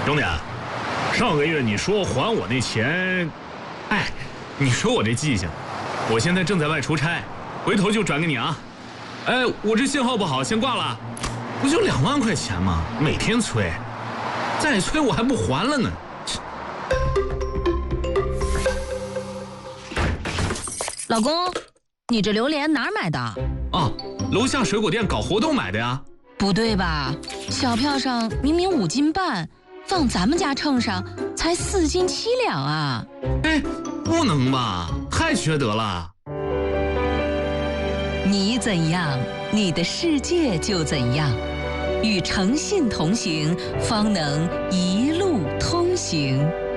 兄弟，上个月你说还我那钱，哎，你说我这记性，我现在正在外出差，回头就转给你啊。哎，我这信号不好，先挂了。不就2万块钱吗？每天催，再催我还不还了呢。 老公，你这榴莲哪儿买的？ 哦，楼下水果店搞活动买的呀。 不对吧？小票上明明5斤半，放咱们家秤上才4斤7两啊！ 哎，不能吧？太缺德了。 你怎样，你的世界就怎样。与诚信同行，方能一路通行。